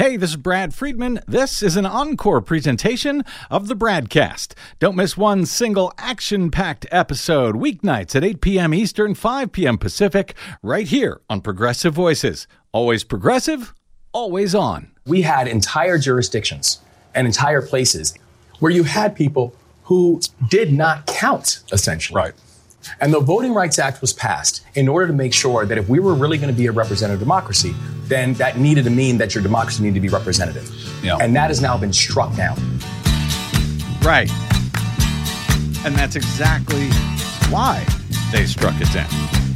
Hey, this is Brad Friedman. This is an encore presentation of the Bradcast. Don't miss one single action-packed episode weeknights at 8 p.m. Eastern, 5 p.m. Pacific, right here on Progressive Voices. Always progressive, always on. We had entire jurisdictions and entire places where you had people who did not count, essentially. Right. And the Voting Rights Act was passed in order to make sure that if we were really going to be a representative democracy, then that needed to mean that your democracy needed to be representative. Yeah. And that has now been struck down. Right. And that's exactly why they struck it down.